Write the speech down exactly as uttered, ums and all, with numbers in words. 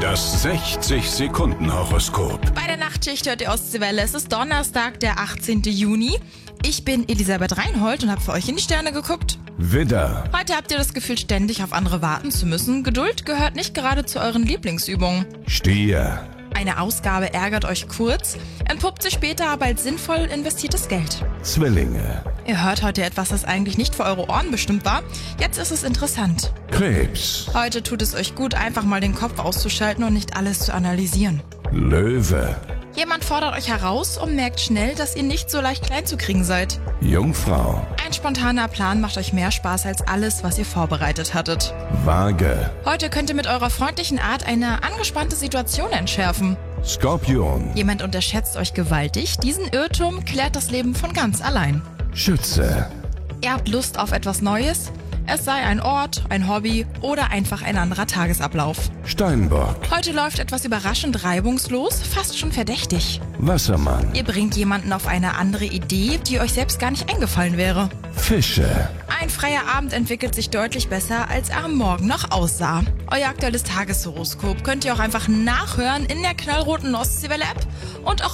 Das sechzig-Sekunden-Horoskop. Bei der Nachtschicht hört ihr Ostseewelle. Es ist Donnerstag, der achtzehnten Juni. Ich bin Elisabeth Reinhold und habe für euch in die Sterne geguckt. Widder, Heute habt ihr das Gefühl, ständig auf andere warten zu müssen. Geduld gehört nicht gerade zu euren Lieblingsübungen. Stier, Eine Ausgabe ärgert euch kurz, entpuppt sich später aber als sinnvoll investiertes Geld. Zwillinge, Ihr hört heute etwas, das eigentlich nicht für eure Ohren bestimmt war. Jetzt ist es interessant. Krebs, Heute tut es euch gut, einfach mal den Kopf auszuschalten und nicht alles zu analysieren. Löwe, Jemand fordert euch heraus und merkt schnell, dass ihr nicht so leicht klein zu kriegen seid. Jungfrau, Ein spontaner Plan macht euch mehr Spaß als alles, was ihr vorbereitet hattet. Waage, Heute könnt ihr mit eurer freundlichen Art eine angespannte Situation entschärfen. Skorpion, Jemand unterschätzt euch gewaltig. Diesen Irrtum klärt das Leben von ganz allein. Schütze, Ihr habt Lust auf etwas Neues? Es sei ein Ort, ein Hobby oder einfach ein anderer Tagesablauf. Steinbock, Heute läuft etwas überraschend reibungslos, fast schon verdächtig. Wassermann, Ihr bringt jemanden auf eine andere Idee, die euch selbst gar nicht eingefallen wäre. Fische, Ein freier Abend entwickelt sich deutlich besser, als er am Morgen noch aussah. Euer aktuelles Tageshoroskop könnt ihr auch einfach nachhören in der knallroten Ostseewelle-App und auch